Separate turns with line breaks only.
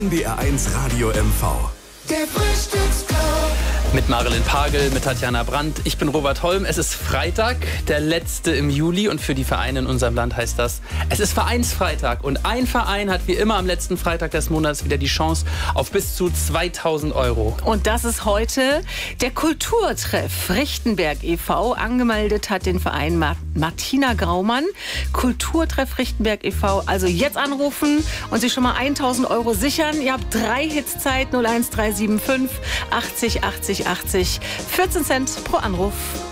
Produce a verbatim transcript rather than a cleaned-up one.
D R eins Radio M V.
Der Frühstücksclub.
Mit Marilyn Pagel, mit Tatjana Brandt. Ich bin Robert Holm. Es ist Freitag, der letzte im Juli. Und für die Vereine in unserem Land heißt das, es ist Vereinsfreitag. Und ein Verein hat wie immer am letzten Freitag des Monats wieder die Chance auf bis zu zweitausend Euro.
Und das ist heute der Kulturtreff Richtenberg e V. Angemeldet hat den Verein Mar- Martina Graumann. Kulturtreff Richtenberg e V. Also jetzt anrufen und sich schon mal tausend Euro sichern. Ihr habt drei Hits Zeit. null eins drei sieben fünf achtzig achtzig achtzig. vierzehn Cent pro Anruf.